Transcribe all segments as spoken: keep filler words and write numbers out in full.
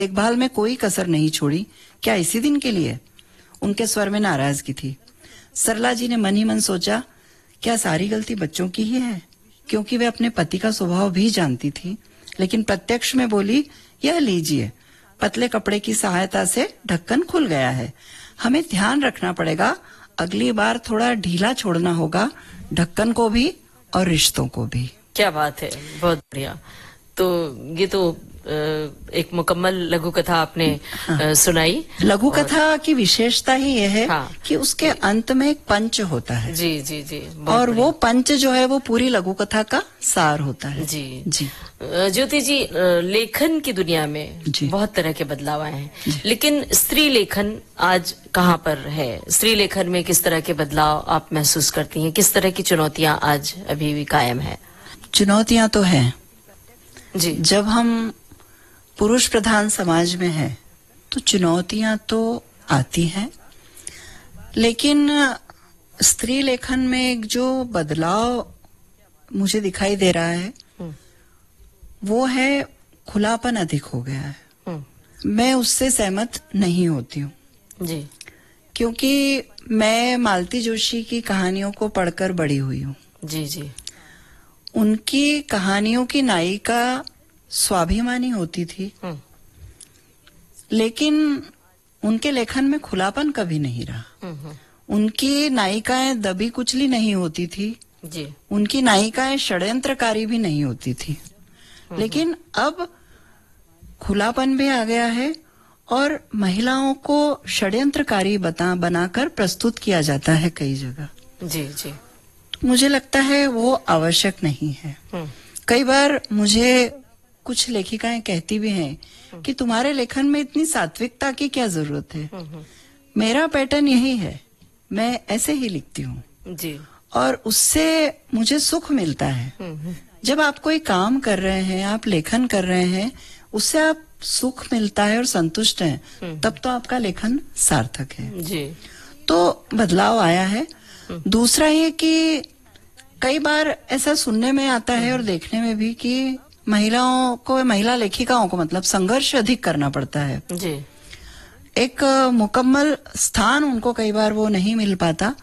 देखभाल में कोई कसर नहीं छोड़ी, क्या इसी दिन के लिए? उनके स्वर में नाराजगी थी। सरला जी ने मन ही मन सोचा, क्या सारी गलती बच्चों की ही है? क्योंकि वे अपने पति का स्वभाव भी जानती थी, लेकिन प्रत्यक्ष में बोली, यह लीजिए, पतले कपड़े की सहायता से ढक्कन खुल गया है। हमें ध्यान रखना पड़ेगा, अगली बार थोड़ा ढीला छोड़ना होगा, ढक्कन को भी और रिश्तों को भी। क्या बात है, बहुत बढ़िया। तो ये तो एक मुकम्मल लघु कथा आपने हाँ। सुनाई। लघु कथा की विशेषता ही यह है हाँ। कि उसके अंत में एक पंच होता है। जी जी जी। और वो पंच जो है वो पूरी लघु कथा का सार होता है। जी जी। ज्योति जी, लेखन की दुनिया में बहुत तरह के बदलाव आए हैं, लेकिन स्त्री लेखन आज कहाँ पर है? स्त्री लेखन में किस तरह के बदलाव आप महसूस करती हैं? किस तरह की चुनौतियां आज अभी भी कायम है? चुनौतियां तो हैं जी। जब हम पुरुष प्रधान समाज में है तो चुनौतियां तो आती हैं, लेकिन स्त्री लेखन में एक जो बदलाव मुझे दिखाई दे रहा है वो है खुलापन अधिक हो गया है। मैं उससे सहमत नहीं होती हूँ जी, क्योंकि मैं मालती जोशी की कहानियों को पढ़कर बड़ी हुई हूँ। जी जी। उनकी कहानियों की नायिका स्वाभिमानी होती थी, लेकिन उनके लेखन में खुलापन कभी नहीं रहा। उनकी नायिकाएं दबी कुचली नहीं होती थी जी। उनकी नायिकाएं षड्यंत्रकारी भी नहीं होती थी, लेकिन अब खुलापन भी आ गया है और महिलाओं को षड्यंत्रकारी बता बनाकर प्रस्तुत किया जाता है कई जगह। जी जी। मुझे लगता है वो आवश्यक नहीं है। कई बार मुझे कुछ लेखिकाएं कहती भी हैं कि तुम्हारे लेखन में इतनी सात्विकता की क्या जरूरत है? मेरा पैटर्न यही है, मैं ऐसे ही लिखती हूँ जी, और उससे मुझे सुख मिलता है। जब आप कोई काम कर रहे हैं, आप लेखन कर रहे हैं, उससे आप सुख मिलता है और संतुष्ट हैं, तब तो आपका लेखन सार्थक है जी। तो बदलाव आया है। दूसरा ये कि कई बार ऐसा सुनने में आता है और देखने में भी कि महिलाओं को, महिला लेखिकाओं को मतलब संघर्ष अधिक करना पड़ता है जी। एक मुकम्मल स्थान उनको कई बार वो नहीं मिल पाता,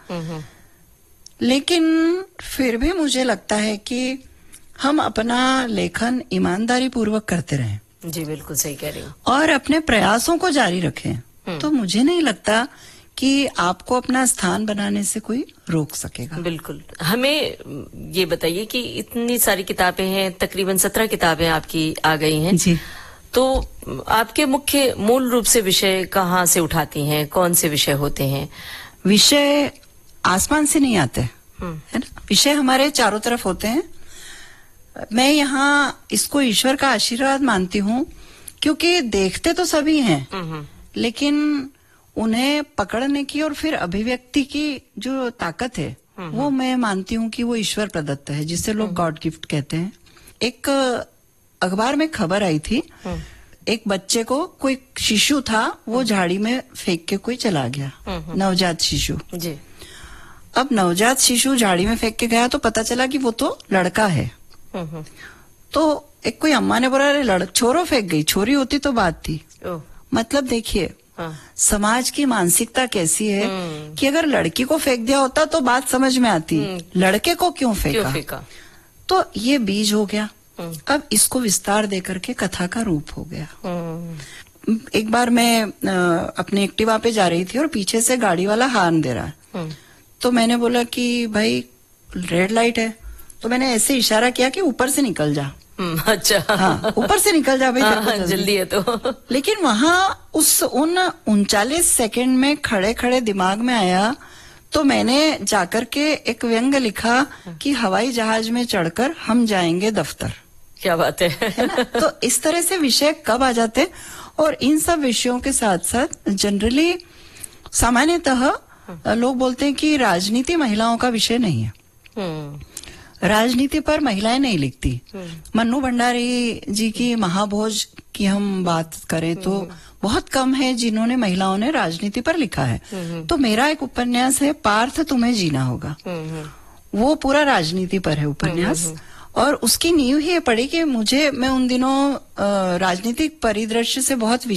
लेकिन फिर भी मुझे लगता है कि हम अपना लेखन ईमानदारी पूर्वक करते रहें। जी बिल्कुल सही कह रही हूँ। और अपने प्रयासों को जारी रखें, तो मुझे नहीं लगता कि आपको अपना स्थान बनाने से कोई रोक सकेगा। बिल्कुल। हमें ये बताइए कि इतनी सारी किताबें हैं, तकरीबन सत्रह किताबें आपकी आ गई हैं जी, तो आपके मुख्य मूल रूप से विषय कहाँ से उठाती हैं? कौन से विषय होते हैं? विषय आसमान से नहीं आते है ना, विषय हमारे चारों तरफ होते हैं। मैं यहाँ इसको ईश्वर का आशीर्वाद मानती हूँ, क्योंकि देखते तो सभी हैं, लेकिन उन्हें पकड़ने की और फिर अभिव्यक्ति की जो ताकत है वो मैं मानती हूँ कि वो ईश्वर प्रदत्त है, जिसे लोग गॉड गिफ्ट कहते हैं। एक अखबार में खबर आई थी, एक बच्चे को, कोई शिशु था, वो झाड़ी में फेंक के कोई चला गया, नवजात शिशु जी। अब नवजात शिशु झाड़ी में फेंक के गया तो पता चला कि वो तो लड़का है। तो एक कोई अम्मा ने बोला, अरे लड़ छोरो फेंक गई, छोरी होती तो बात थी। मतलब देखिए हाँ। समाज की मानसिकता कैसी है कि अगर लड़की को फेंक दिया होता तो बात समझ में आती, लड़के को क्यों फेंका? क्यों फेंका? तो ये बीज हो गया। अब इसको विस्तार दे करके कथा का रूप हो गया। एक बार मैं अपने एक्टिवा पे जा रही थी और पीछे से गाड़ी वाला हॉर्न दे रहा है, तो मैंने बोला कि भाई रेड लाइट है, तो मैंने ऐसे इशारा किया कि ऊपर से निकल जा। अच्छा, हाँ, ऊपर से निकल जा भाई, हाँ, जल्दी है तो। लेकिन वहाँ उस उन उनचालीस सेकंड में खड़े खड़े दिमाग में आया, तो मैंने जाकर के एक व्यंग लिखा कि हवाई जहाज में चढ़कर हम जाएंगे दफ्तर। क्या बात है, है ना? तो इस तरह से विषय कब आ जाते, और इन सब विषयों के साथ साथ जनरली सामान्यतः लोग बोलते हैं कि राजनीति महिलाओं का विषय नहीं है। राजनीति पर महिलाएं नहीं लिखती। मन्नू भंडारी जी की महाभोज की हम बात करें तो बहुत कम है जिन्होंने, महिलाओं ने राजनीति पर लिखा है। तो मेरा एक उपन्यास है, पार्थ तुम्हें जीना होगा, वो पूरा राजनीति पर है उपन्यास, और उसकी नींव ही ये पड़ी कि मुझे मैं उन दिनों राजनीतिक परिदृश्य से बहुत